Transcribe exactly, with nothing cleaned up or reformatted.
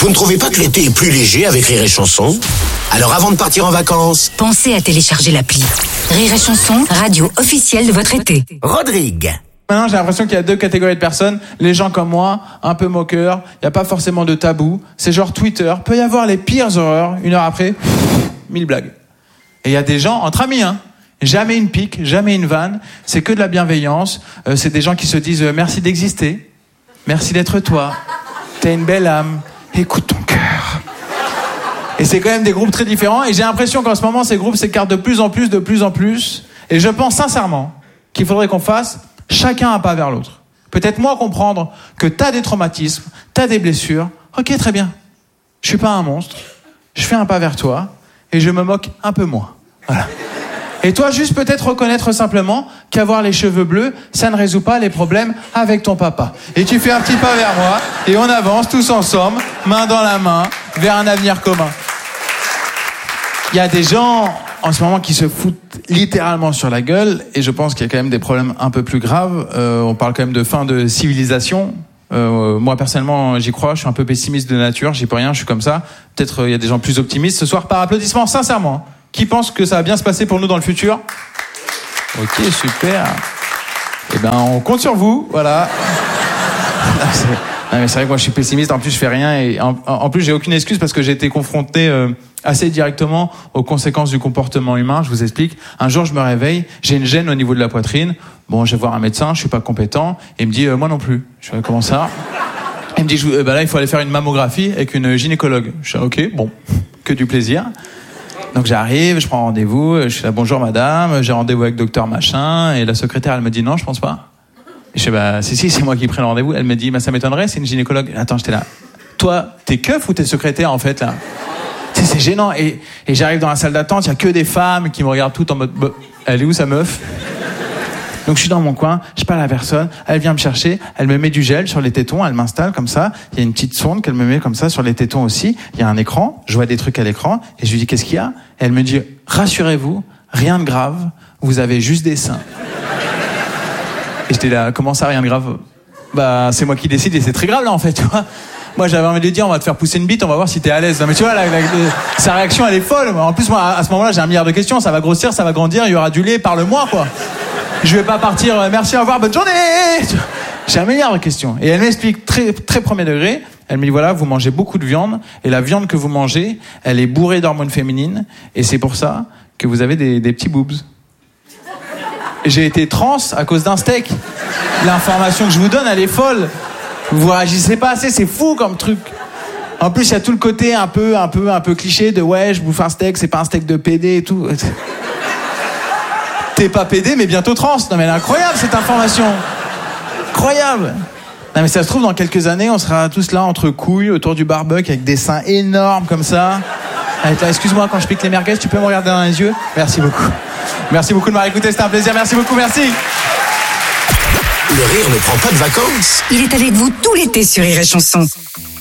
Vous ne trouvez pas que l'été est plus léger avec Rire et Chanson ? Alors avant de partir en vacances, pensez à télécharger l'appli. Rire et Chanson, radio officielle de votre été. Rodrigue. Maintenant, j'ai l'impression qu'il y a deux catégories de personnes. Les gens comme moi, un peu moqueurs, il n'y a pas forcément de tabou. C'est genre Twitter. Peut y avoir les pires horreurs. Une heure après, mille blagues. Et il y a des gens, entre amis, hein. Jamais une pique, jamais une vanne. C'est que de la bienveillance. Euh, c'est des gens qui se disent euh, merci d'exister. Merci d'être toi. T'as une belle âme. Écoute ton cœur. Et c'est quand même des groupes très différents. Et j'ai l'impression qu'en ce moment, ces groupes s'écartent de plus en plus, de plus en plus. Et je pense sincèrement qu'il faudrait qu'on fasse chacun un pas vers l'autre. Peut-être moi comprendre que t'as des traumatismes, t'as des blessures. Ok, très bien. Je suis pas un monstre. Je fais un pas vers toi et je me moque un peu moins. Voilà. Et toi, juste peut-être reconnaître simplement qu'avoir les cheveux bleus, ça ne résout pas les problèmes avec ton papa. Et tu fais un petit pas vers moi et on avance tous ensemble, main dans la main, vers un avenir commun. Il y a des gens en ce moment qui se foutent littéralement sur la gueule et je pense qu'il y a quand même des problèmes un peu plus graves. Euh, on parle quand même de fin de civilisation. Euh, moi personnellement j'y crois, je suis un peu pessimiste de nature, j'y peux rien, je suis comme ça. Peut-être il euh, y a des gens plus optimistes ce soir par applaudissement, sincèrement. Qui pense que ça va bien se passer pour nous dans le futur ? Ok, super. Eh ben on compte sur vous, voilà. Non mais c'est vrai que moi je suis pessimiste, en plus je fais rien et en, en plus j'ai aucune excuse parce que j'ai été confronté euh, assez directement aux conséquences du comportement humain. Je vous explique. Un jour je me réveille, j'ai une gêne au niveau de la poitrine. Bon, je vais voir un médecin, je suis pas compétent et il me dit euh, moi non plus. Je fais comment ça ? Il me dit euh, bah là il faut aller faire une mammographie avec une gynécologue. Je fais ok, bon, que du plaisir. Donc j'arrive, je prends rendez-vous, je suis là bonjour madame, j'ai rendez-vous avec docteur machin et la secrétaire elle me dit non je pense pas. Et je sais bah si si c'est moi qui ai pris le rendez-vous. Elle me dit bah ça m'étonnerait, c'est une gynécologue. Attends, j'étais là. Toi, t'es keuf ou t'es secrétaire en fait là ? C'est, c'est gênant et, et j'arrive dans la salle d'attente, il y a que des femmes qui me regardent toutes en mode bah, elle est où sa meuf ? Donc je suis dans mon coin, je parle à la personne, elle vient me chercher, elle me met du gel sur les tétons, elle m'installe comme ça, il y a une petite sonde qu'elle me met comme ça sur les tétons aussi, il y a un écran, je vois des trucs à l'écran et je lui dis qu'est-ce qu'il y a ? Et elle me dit rassurez-vous, rien de grave, vous avez juste des seins. Et j'étais là, comment ça rien de grave ? Bah c'est moi qui décide et c'est très grave là en fait, tu vois. Moi j'avais envie de lui dire on va te faire pousser une bite, on va voir si t'es à l'aise. Non mais tu vois la, la, la, sa réaction elle est folle. En plus moi à ce moment-là j'ai un milliard de questions, ça va grossir, ça va grandir, il y aura du lait, parle-moi quoi. Je vais pas partir, euh, merci, au revoir, bonne journée. J'ai un milliard de questions. Et elle m'explique très, très premier degré. Elle me dit, voilà, vous mangez beaucoup de viande. Et la viande que vous mangez, elle est bourrée d'hormones féminines. Et c'est pour ça que vous avez des, des petits boobs. Et j'ai été trans à cause d'un steak. L'information que je vous donne, elle est folle. Vous réagissez pas assez, c'est fou comme truc. En plus, il y a tout le côté un peu, un peu, un peu cliché de, ouais, je bouffe un steak, c'est pas un steak de pédé et tout. T'es pas pédé, mais bientôt trans. Non, mais elle est incroyable, cette information. Incroyable. Non, mais ça se trouve, dans quelques années, on sera tous là, entre couilles, autour du barbecue, avec des seins énormes, comme ça. Avec là, excuse-moi, quand je pique les merguez, tu peux me regarder dans les yeux ? Merci beaucoup. Merci beaucoup de m'avoir écouté, c'était un plaisir. Merci beaucoup, merci. Le rire ne prend pas de vacances. Il est avec vous tout l'été sur Rire et Chanson.